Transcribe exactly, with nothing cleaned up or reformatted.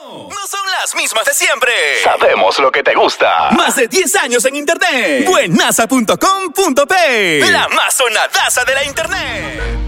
No son las mismas de siempre. Sabemos lo que te gusta. Más de diez años en internet. Buenaza punto com punto pe. La más sonadaza de la internet.